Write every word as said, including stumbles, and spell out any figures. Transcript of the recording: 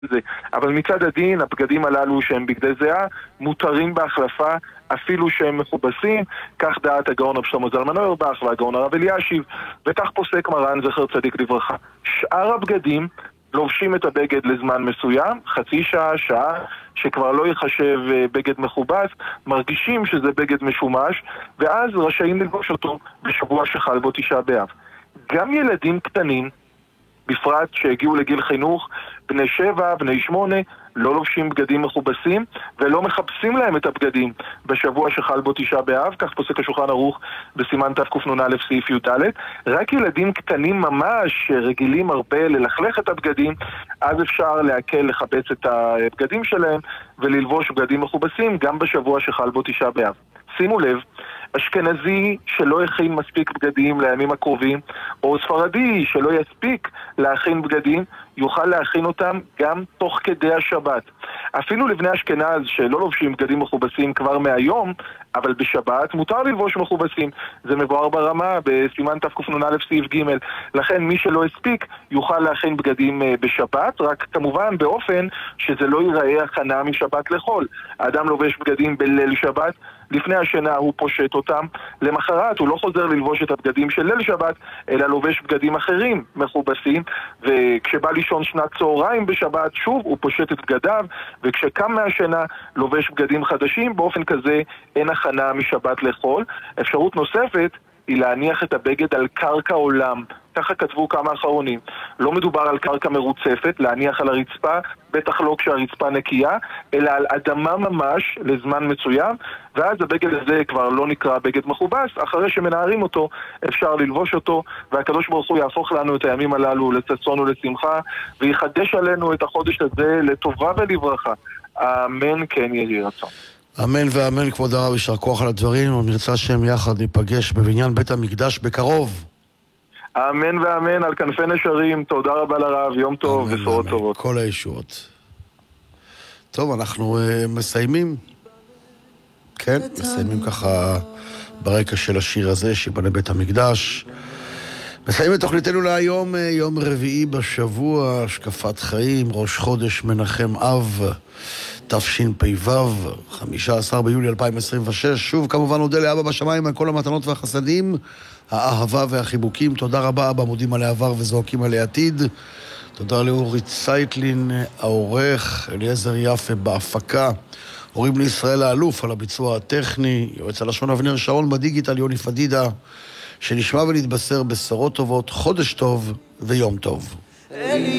זה. אבל מצד הדין, הבגדים הללו שהם בגדי זהה, מותרים בהחלפה, אפילו שהם מכובסים, כך דעת הגאון רב שלמה זלמן אוירבך והגאון הרב אלישיב, וכך פוסק מרן זכר צדיק לברכה. שאר הבגדים לובשים את הבגד לזמן מסוים, חצי שעה, שעה, שכבר לא יחשב בגד מכובס, מרגישים שזה בגד משומש, ואז רשאים ללבוש אותו בשבוע שחל בו תשעה באב. גם ילדים קטנים, בפרט שהגיעו לגיל חינוך, בני שבע, בני שמונה, לא לובשים בגדים מכובסים ולא מחפשים להם את הבגדים בשבוע שחל בו תשעה באב, כך פוסק השולחן ערוך בסימן תקנ"א סעיף י"ד. רק ילדים קטנים ממש רגילים הרבה ללכלך את הבגדים, אז אפשר להקל לחפש את הבגדים שלהם וללבוש בגדים מכובסים גם בשבוע שחל בו תשעה באב. שימו לב, אשכנזי שלא יכין מספיק בגדים לימים הקרובים, או ספרדי שלא יספיק להכין בגדים, יוכל להכין אותם גם תוך כדי השבת. אפילו לבני אשכנז שלא לובשים בגדים מכובסים כבר מהיום, אבל בשבת מותר ללבוש מכובסים. זה מבואר ברמה בסימן תקנ"א סעיף ג'. לכן מי שלא הספיק יוכל להכין בגדים בשבת, רק כמובן באופן שזה לא ייראה הכנה משבת לחול. האדם לובש בגדים בליל שבת, לפני השינה הוא פושט אותם, למחרת הוא לא חוזר ללבוש את הבגדים של ליל שבת, אלא לובש בגדים אחרים מכובסים, וכשבא לישון שנת צהריים בשבת, שוב הוא פושט את בגדיו, וכשקם מהשינה לובש בגדים חדשים. באופן כזה אין הכנה משבת לחול. אפשרות נוספת היא להניח את הבגד על קרקע עולם, ככה כתבו כמה אחרונים. לא מדובר על קרקע מרוצפת, להניח על הרצפה, בטח לא כשהרצפה נקייה, אלא על אדמה ממש לזמן מצוין, ואז הבגד הזה כבר לא נקרא בגד מכובס. אחרי שמנערים אותו אפשר ללבוש אותו, והקדוש ברוך הוא יהפוך לנו את הימים הללו לששון ולשמחה, ויחדש עלינו את החודש הזה לטובה ולברכה. אמן כן יהי רצון. אמן ואמן. כבוד הרב, יישר כוח על הדברים, ונרצה שהם יחד ניפגש בבניין בית המקדש בקרוב. אמן ואמן על כנפי נשרים. תודה רבה לרב, יום טוב ובשורות טובות. כל הישועות. טוב, אנחנו uh, מסיימים. כן, מסיימים ככה ברקע של השיר הזה שבנה בית המקדש. מסיימים את תוכניתנו להיום, יום רביעי בשבוע, השקפת חיים, ראש חודש מנחם אב, תשפ"ו, חמישה עשר ביולי אלפיים עשרים ושש. שוב כמובן נודה לאבא בשמיים על כל המתנות והחסדים, האהבה והחיבוקים. תודה רבה אבא, מודים על העבר וזועקים על העתיד. תודה לאורי צייטלין העורך, אליעזר יפה בהפקה, הורים לישראל האלוף על הביצוע הטכני, יועץ הלשון אבנר שרון בדיגיטל, יוני פדידה. שנשמע ונתבשר בשורות טובות, חודש טוב ויום טוב.